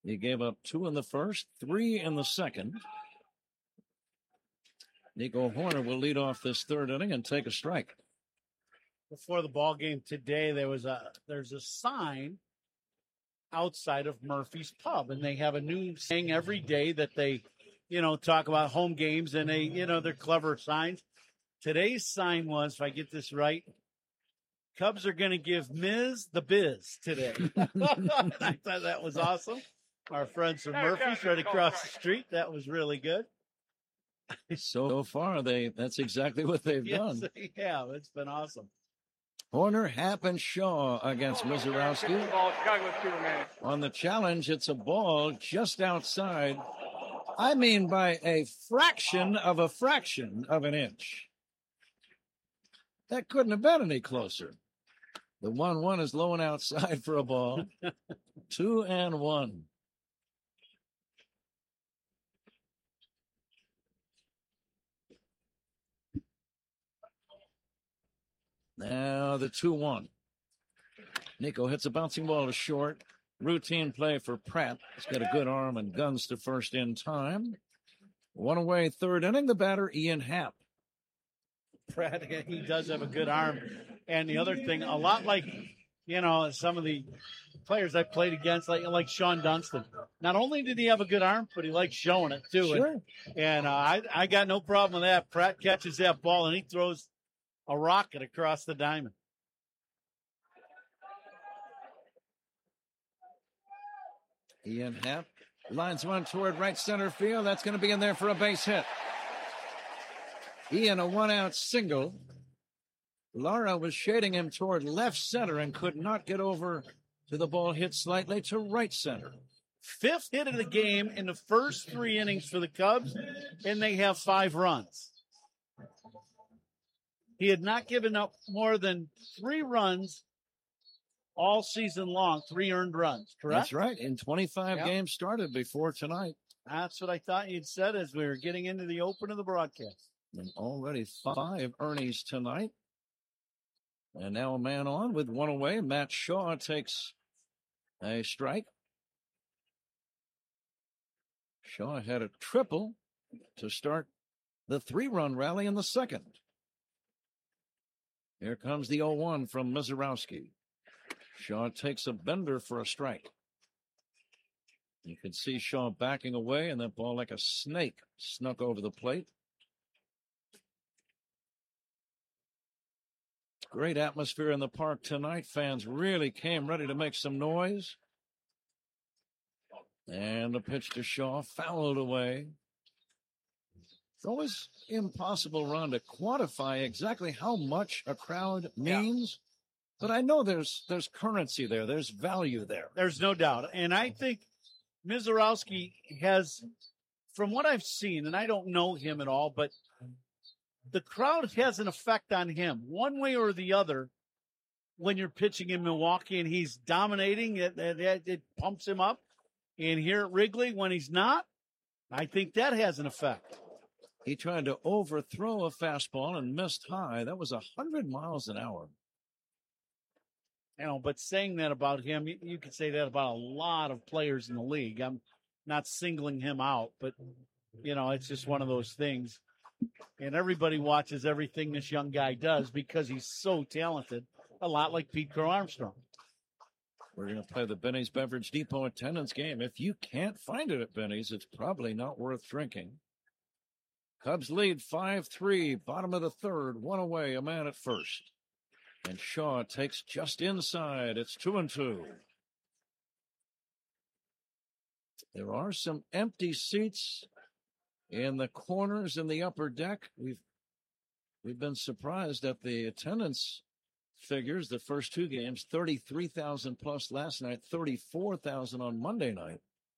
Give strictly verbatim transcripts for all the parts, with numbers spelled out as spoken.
He gave up two in the first, three in the second. Nico Hoerner will lead off this third inning and take a strike. Before the ball game today, there was a there's a sign outside of Murphy's Pub, and they have a new saying every day that they, you know, talk about home games, and they, you know, they're clever signs. Today's sign was, if I get this right, Cubs are going to give Miz the biz today. I thought that was awesome. Our friends from Murphy's right across the street. That was really good. So far, they that's exactly what they've yes, done. Yeah, it's been awesome. Hoerner, Happ, and Shaw against Misiorowski. On the challenge, it's a ball just outside. I mean, by a fraction of a fraction of an inch. That couldn't have been any closer. The one one is low and outside for a ball. Two and one. Now the two one. Nico hits a bouncing ball to short. Routine play for Pratt. He's got a good arm and guns to first in time. One away, third inning. The batter, Ian Happ. Pratt, he does have a good arm. And the other thing, a lot like, you know, some of the players I played against, like like Sean Dunston. Not only did he have a good arm, but he likes showing it too. Sure. And, and uh, I, I got no problem with that. Pratt catches that ball and he throws a rocket across the diamond. Ian Happ lines one toward right center field. That's going to be in there for a base hit. Ian, a one-out single. Lara was shading him toward left center and could not get over to the ball hit slightly to right center. Fifth hit of the game in the first three innings for the Cubs, and they have five runs. He had not given up more than three runs all season long, three earned runs, correct? That's right. In twenty-five yep. games started before tonight. That's what I thought you'd said as we were getting into the open of the broadcast. And already five earnings tonight. And now a man on with one away. Matt Shaw takes a strike. Shaw had a triple to start the three-run rally in the second. Here comes the oh one from Misiorowski. Shaw takes a bender for a strike. You can see Shaw backing away, and that ball like a snake snuck over the plate. Great atmosphere in the park tonight. Fans really came ready to make some noise. And the pitch to Shaw, fouled away. It's always impossible, Ron, to quantify exactly how much a crowd means. Yeah. But I know there's there's currency there. There's value there. There's no doubt. And I think Misiorowski has, from what I've seen, and I don't know him at all, but the crowd has an effect on him one way or the other when you're pitching in Milwaukee and he's dominating. It, it, it pumps him up. And here at Wrigley, when he's not, I think that has an effect. He tried to overthrow a fastball and missed high. That was one hundred miles an hour. You know, but saying that about him, you, you could say that about a lot of players in the league. I'm not singling him out, but, you know, it's just one of those things. And everybody watches everything this young guy does because he's so talented, a lot like Pete Crow Armstrong. We're going to play the Benny's Beverage Depot attendance game. If you can't find it at Benny's, it's probably not worth drinking. Cubs lead five three, bottom of the third, one away, a man at first. And Shaw takes just inside. It's two and two. There are some empty seats in the corners in the upper deck. We've we've been surprised at the attendance figures. The first two games, thirty-three thousand plus last night, thirty-four thousand on Monday night.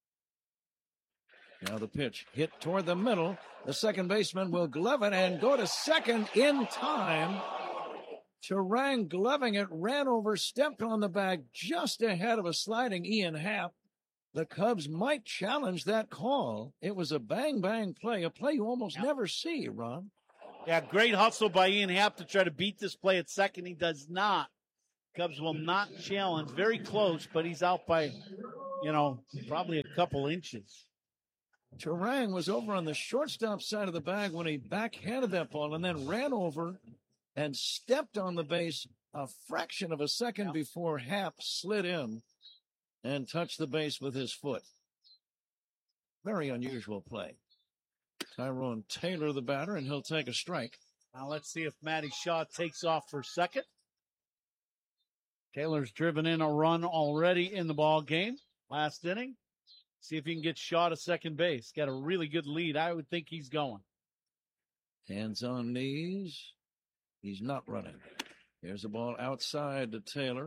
Now the pitch hit toward the middle. The second baseman will glove it and go to second in time. Turang gloving it, ran over, stepped on the bag just ahead of a sliding Ian Happ. The Cubs might challenge that call. It was a bang-bang play, a play you almost yeah. never see, Ron. Yeah, great hustle by Ian Happ to try to beat this play at second. He does not. Cubs will not challenge. Very close, but he's out by, you know, probably a couple inches. Terang was over on the shortstop side of the bag when he backhanded that ball and then ran over and stepped on the base a fraction of a second before Happ slid in and touched the base with his foot. Very unusual play. Tyrone Taylor, the batter, and he'll take a strike. Now let's see if Matty Shaw takes off for second. Taylor's driven in a run already in the ball game. Last inning. See if he can get Shaw to second base. Got a really good lead. I would think he's going. Hands on knees. He's not running. Here's a ball outside to Taylor.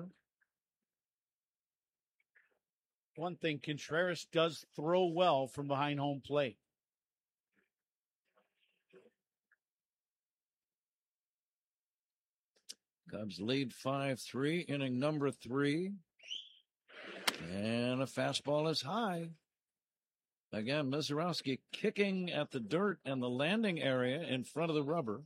One thing, Contreras does throw well from behind home plate. Cubs lead five three, inning number three. And a fastball is high. Again, Mizorowski kicking at the dirt and the landing area in front of the rubber.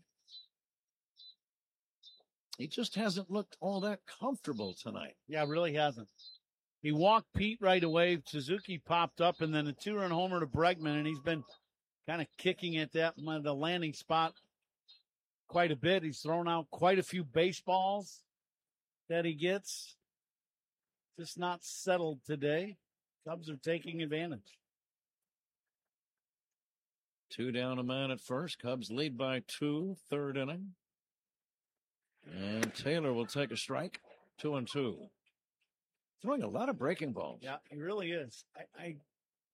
He just hasn't looked all that comfortable tonight. Yeah, really hasn't. He walked Pete right away. Suzuki popped up, and then a two-run homer to Bregman, and he's been kind of kicking at that the landing spot quite a bit. He's thrown out quite a few baseballs that he gets. Just not settled today. Cubs are taking advantage. Two down, a man at first. Cubs lead by two, third inning. And Taylor will take a strike. Two and two. Throwing a lot of breaking balls. Yeah, he really is. I, I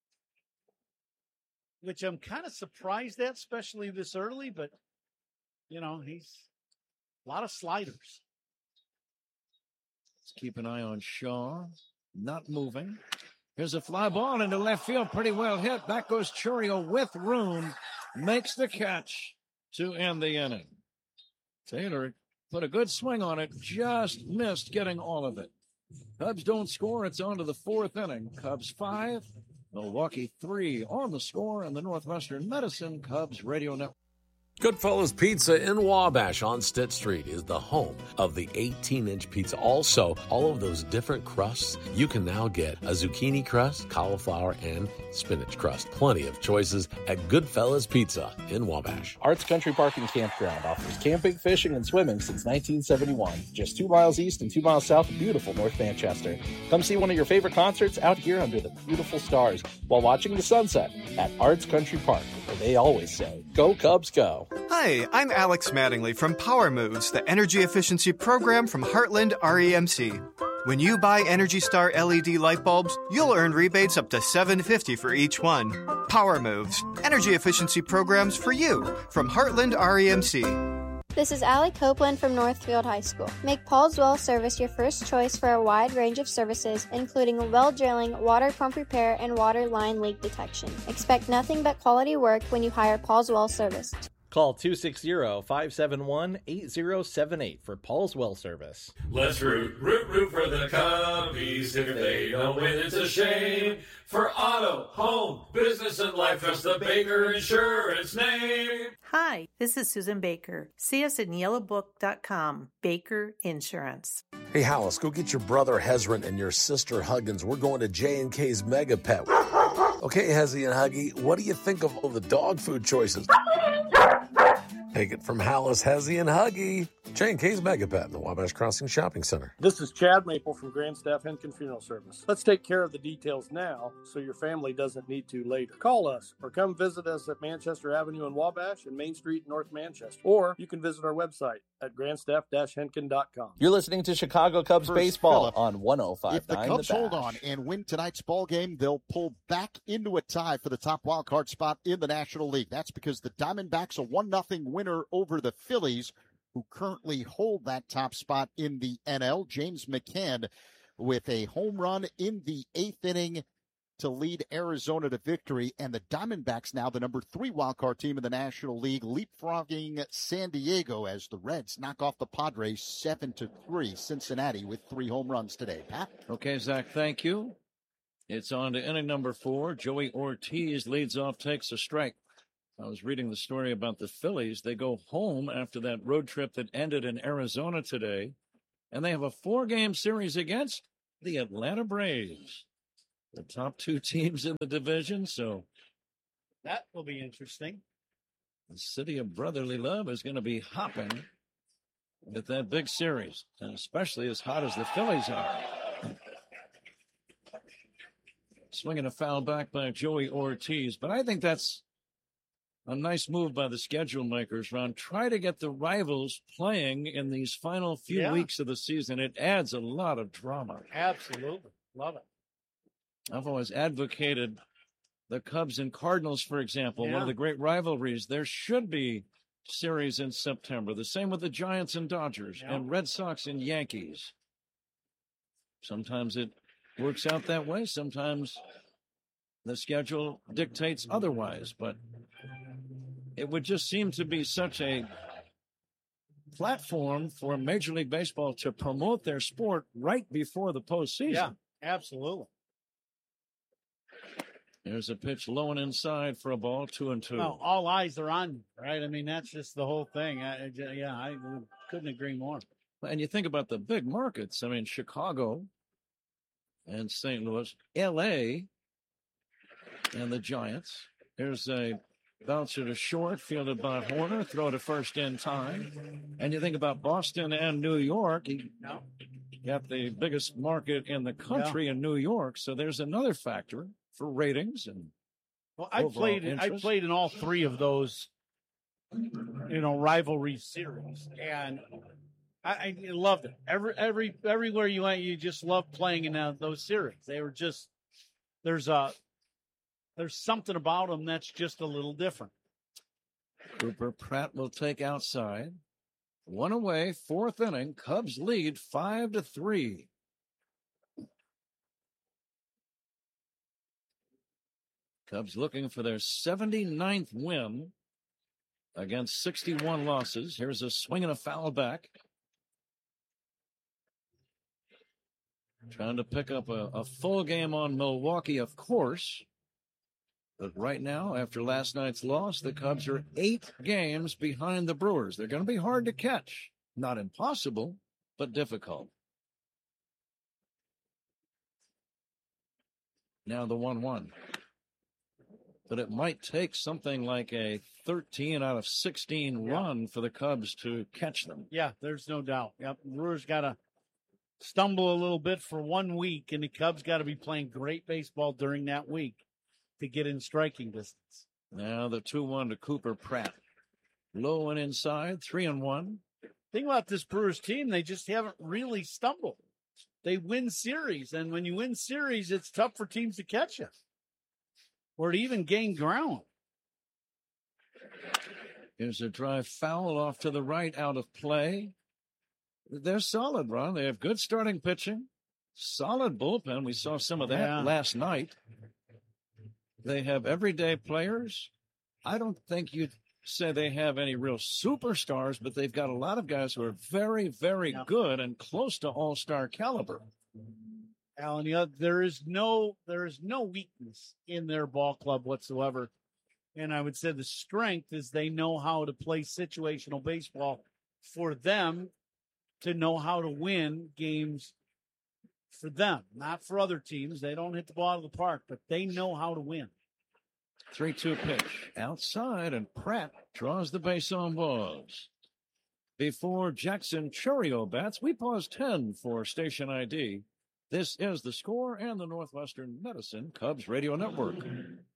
which I'm kind of surprised at, especially this early, but you know, he's a lot of sliders. Let's keep an eye on Shaw. Not moving. Here's a fly ball into left field. Pretty well hit. Back goes Chourio with room. Makes the catch to end the inning. Taylor put a good swing on it. Just missed getting all of it. Cubs don't score. It's on to the fourth inning. Cubs five, Milwaukee three on the score in the Northwestern Medicine Cubs Radio Network. Goodfellas Pizza in Wabash on Stitt Street is the home of the eighteen-inch pizza. Also, all of those different crusts, you can now get a zucchini crust, cauliflower, and spinach crust. Plenty of choices at Goodfellas Pizza in Wabash. Arts Country Park and Campground offers camping, fishing, and swimming since nineteen seventy-one. Just two miles east and two miles south of beautiful North Manchester. Come see one of your favorite concerts out here under the beautiful stars while watching the sunset at Arts Country Park, where they always say, "Go Cubs, go." Hi, I'm Alex Mattingly from Power Moves, the energy efficiency program from Heartland R E M C. When you buy Energy Star L E D light bulbs, you'll earn rebates up to seven hundred fifty dollars for each one. Power Moves, energy efficiency programs for you from Heartland R E M C. This is Allie Copeland from Northfield High School. Make Paul's Well Service your first choice for a wide range of services, including well drilling, water pump repair, and water line leak detection. Expect nothing but quality work when you hire Paul's Well Service. Call two six zero, five seven one, eight zero seven eight for Paul's Well Service. Let's root, root, root for the Cubbies. If they don't win, it's a shame. For auto, home, business, and life, trust the Baker Insurance name. Hi, this is Susan Baker. See us at yellow book dot com. Baker Insurance. Hey, Hollis, go get your brother Hezron and your sister Huggins. We're going to J and K's Mega Pet. Okay, Hezzy and Huggy, what do you think of all the dog food choices? Take it from Hollis, Hezzy, and Huggy. J and K's Mega Pet in the Wabash Crossing Shopping Center. This is Chad Maple from Grand Staff Henkin Funeral Service. Let's take care of the details now so your family doesn't need to later. Call us or come visit us at Manchester Avenue in Wabash and Main Street in North Manchester. Or you can visit our website at grandstaff dash henkin dot com. You're listening to Chicago Cubs First, baseball Phillip, on one oh five point nine. If the Cubs the hold on and win tonight's ball game, they'll pull back into a tie for the top wild card spot in the National League. That's because the Diamondbacks a one nothing winner over the Phillies, who currently hold that top spot in the N L. James McCann with a home run in the eighth inning to lead Arizona to victory. And the Diamondbacks now the number three wildcard team in the National League, leapfrogging San Diego as the Reds knock off the Padres seven to three. Cincinnati with three home runs today. Pat? Okay, Zach, thank you. It's on to inning number four. Joey Ortiz leads off, takes a strike. I was reading the story about the Phillies. They go home after that road trip that ended in Arizona today, and they have a four-game series against the Atlanta Braves. the top two teams in the division, so that will be interesting. The city of brotherly love is going to be hopping with that big series, and especially as hot as the Phillies are. Swinging a foul back by Joey Ortiz, but I think that's a nice move by the schedule makers, Ron. Try to get the rivals playing in these final few Yeah. weeks of the season. It adds a lot of drama. Absolutely. Love it. I've always advocated the Cubs and Cardinals, for example, one Yeah. of the great rivalries. There should be series in September. The same with the Giants and Dodgers Yeah. and Red Sox and Yankees. Sometimes it works out that way. Sometimes the schedule dictates otherwise, but it would just seem to be such a platform for Major League Baseball to promote their sport right before the postseason. Yeah, absolutely. There's a pitch low and inside for a ball, two and two. Well, all eyes are on you, right? I mean, that's just the whole thing. I, I- yeah, I couldn't agree more. And you think about the big markets. I mean, Chicago and Saint Louis, L A and the Giants. Here's a bouncer to short, fielded by Horner, throw to first in time. And you think about Boston and New York. You No. got the biggest market in the country in New York. So there's another factor for ratings and Well, I overall played. I interest. played in all three of those, you know, rivalry series, and I, I loved it. Every every everywhere you went, you just loved playing in uh, those series. They were just there's a there's something about them that's just a little different. Cooper Pratt will take outside. One away, fourth inning. Cubs lead five to three. Cubs looking for their seventy-ninth win against sixty-one losses. Here's a swing and a foul back. Trying to pick up a, a full game on Milwaukee, of course. But right now, after last night's loss, the Cubs are eight games behind the Brewers. They're going to be hard to catch. Not impossible, but difficult. Now the one one. But it might take something like a thirteen out of sixteen Yeah. run for the Cubs to catch them. Yeah, there's no doubt. Yep, Brewers got to stumble a little bit for one week, and the Cubs got to be playing great baseball during that week to get in striking distance. Now the two one to Cooper Pratt. Low and inside, three and one. Thing about this Brewers team, they just haven't really stumbled. They win series, and when you win series, it's tough for teams to catch you or to even gain ground. Here's a drive foul off to the right, out of play. They're solid, Ron. They have good starting pitching, solid bullpen. We saw some of that Yeah. last night. They have everyday players. I don't think you'd say they have any real superstars, but they've got a lot of guys who are very, very Yeah. good and close to all-star caliber. Alan, you know, there is no there is no weakness in their ball club whatsoever. And I would say the strength is they know how to play situational baseball for them to know how to win games for them, not for other teams. They don't hit the ball out of the park, but they know how to win. three two pitch outside, and Pratt draws the base on balls. Before Jackson Churio bats, we pause ten for station I D. This is The Score and the Northwestern Medicine Cubs Radio Network.